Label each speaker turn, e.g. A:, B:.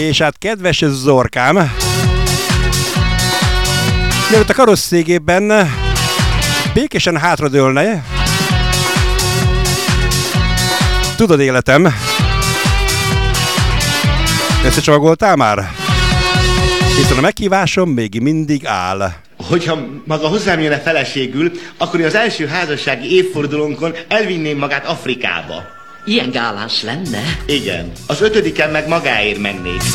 A: És hát kedves Zorkám, mielőtt a karosszégében békésen hátradőlne, tudod életem, összecsomagoltál már? Hiszen a meghívásom még mindig áll.
B: Hogyha maga hozzám jönne feleségül, akkor én az első házassági évfordulónkon elvinném magát Afrikába.
C: Ilyen gálás lenne?
B: Igen. Az 5-en meg magáért mennék.